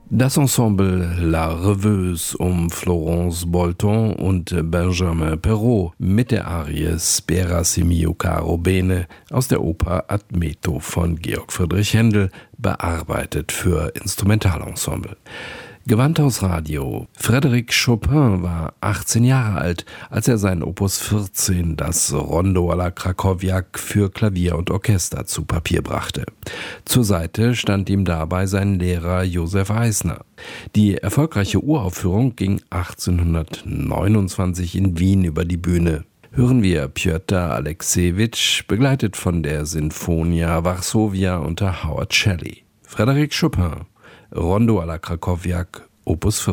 Das Ensemble La Rêveuse um Florence Bolton und Benjamin Perrault mit der Arie Spera si mio caro bene aus der Oper Admeto von Georg Friedrich Händel, bearbeitet für Instrumentalensemble. Gewandhaus Radio. Frédéric Chopin war 18 Jahre alt, als er sein Opus 14, das Rondo alla Krakowiak, für Klavier und Orchester zu Papier brachte. Zur Seite stand ihm dabei sein Lehrer Josef Eisner. Die erfolgreiche Uraufführung ging 1829 in Wien über die Bühne. Hören wir Pjotr Aleksejewitsch, begleitet von der Sinfonia Varsovia unter Howard Shelley. Frédéric Chopin, Rondo alla Krakowiak, Opus 14.